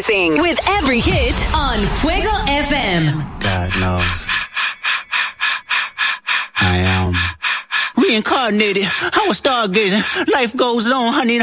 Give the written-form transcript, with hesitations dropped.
Stargazing with every hit on Fuego FM. God knows. I am reincarnated. I was stargazing. Life goes on, honey.